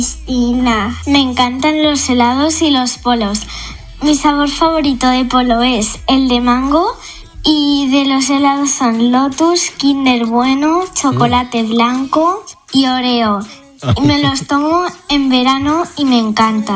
Cristina. Me encantan los helados y los polos. Mi sabor favorito de polo es el de mango y de los helados son Lotus, Kinder Bueno, chocolate blanco y Oreo. Y me los tomo en verano y me encanta.